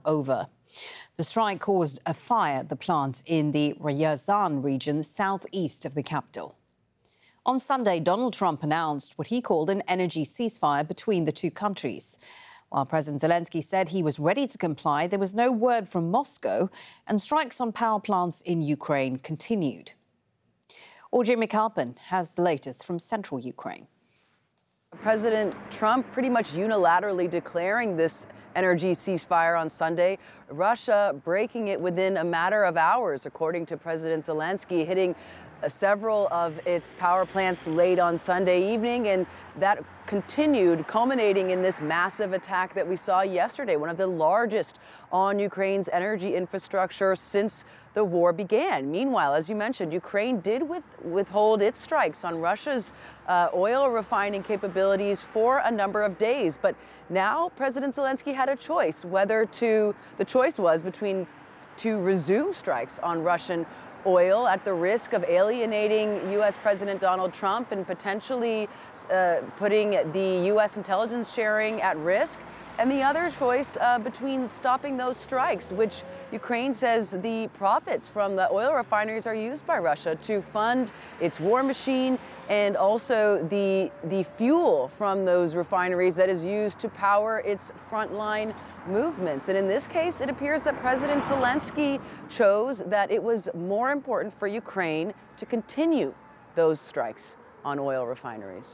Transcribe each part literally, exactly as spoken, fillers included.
over. The strike caused a fire at the plant in the Ryazan region, southeast of the capital. On Sunday, Donald Trump announced what he called an energy ceasefire between the two countries. While President Zelensky said he was ready to comply, there was no word from Moscow, and strikes on power plants in Ukraine continued. Audrey McAlpin has the latest from central Ukraine. President Trump pretty much unilaterally declaring this energy ceasefire on Sunday, Russia breaking it within a matter of hours, according to President Zelensky, hitting uh, several of its power plants late on Sunday evening, and that continued, culminating in this massive attack that we saw yesterday, one of the largest on Ukraine's energy infrastructure since the war began. Meanwhile, as you mentioned, Ukraine did with, withhold its strikes on Russia's uh, oil refining capabilities for a number of days. But now President Zelensky had a choice whether to, the choice was between to resume strikes on Russian oil at the risk of alienating U S President Donald Trump and potentially uh, putting the U S intelligence sharing at risk, and the other choice uh, between stopping those strikes, which Ukraine says the profits from the oil refineries are used by Russia to fund its war machine, and also the, the fuel from those refineries that is used to power its frontline movements. And in this case, it appears that President Zelensky chose that it was more important for Ukraine to continue those strikes on oil refineries.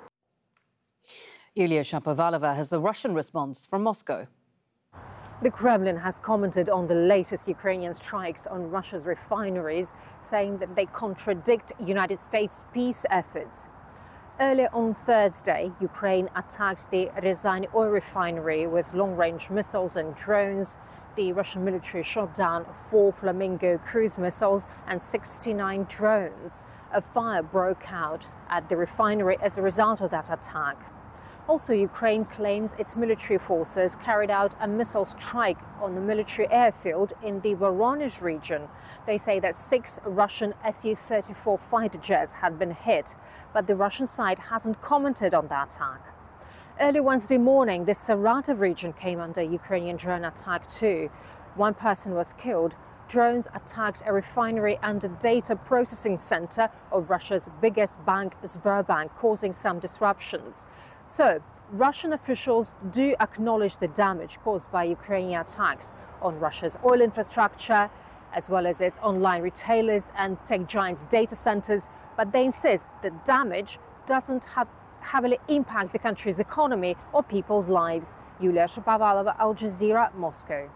Yulia Shapovalova has the Russian response from Moscow. The Kremlin has commented on the latest Ukrainian strikes on Russia's refineries, saying that they contradict United States peace efforts. Earlier on Thursday, Ukraine attacked the Ryazan oil refinery with long-range missiles and drones. The Russian military shot down four Flamingo cruise missiles and sixty-nine drones. A fire broke out at the refinery as a result of that attack. Also, Ukraine claims its military forces carried out a missile strike on the military airfield in the Voronezh region. They say that six Russian S U thirty-four fighter jets had been hit, but the Russian side hasn't commented on the attack. Early Wednesday morning, the Saratov region came under Ukrainian drone attack too. One person was killed. Drones attacked a refinery and a data processing center of Russia's biggest bank, Sberbank, causing some disruptions. So, Russian officials do acknowledge the damage caused by Ukrainian attacks on Russia's oil infrastructure, as well as its online retailers and tech giants' data centers, but they insist that damage doesn't have heavily impact the country's economy or people's lives. Yulia Shapovalova, Al Jazeera, Moscow.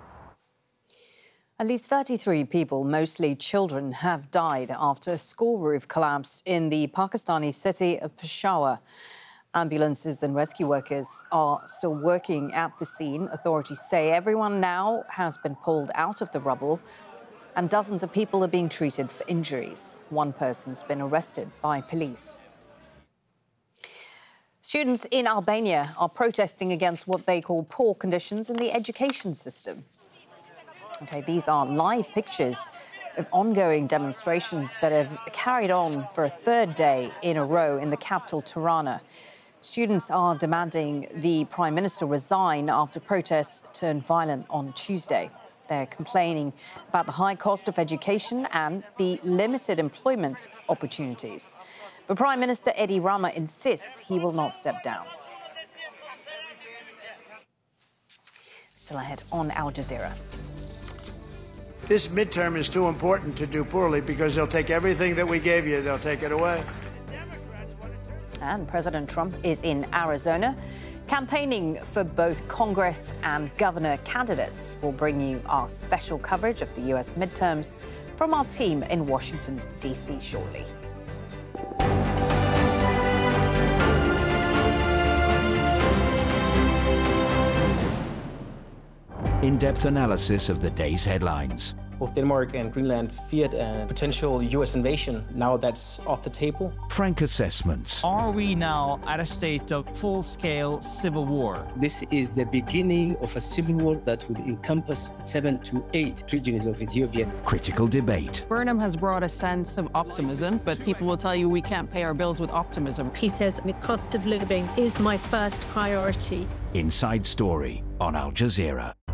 At least thirty-three people, mostly children, have died after a school roof collapsed in the Pakistani city of Peshawar. Ambulances and rescue workers are still working at the scene. Authorities say everyone now has been pulled out of the rubble, and dozens of people are being treated for injuries. One person's been arrested by police. Students in Albania are protesting against what they call poor conditions in the education system. OK, these are live pictures of ongoing demonstrations that have carried on for a third day in a row in the capital, Tirana. Students are demanding the Prime Minister resign after protests turned violent on Tuesday. They're complaining about the high cost of education and the limited employment opportunities. But Prime Minister Edi Rama insists he will not step down. Still ahead on Al Jazeera. This midterm is too important to do poorly because they'll take everything that we gave you, they'll take it away. And President Trump is in Arizona, campaigning for both Congress and governor candidates. We'll bring you our special coverage of the U S midterms from our team in Washington, D C shortly. In-depth analysis of the day's headlines. Both Denmark and Greenland feared a potential U S invasion. Now that's off the table. Frank assessments. Are we now at a state of full-scale civil war? This is the beginning of a civil war that will encompass seven to eight regions of Ethiopia. Critical debate. Burnham has brought a sense of optimism, but people will tell you we can't pay our bills with optimism. He says the cost of living is my first priority. Inside Story on Al Jazeera.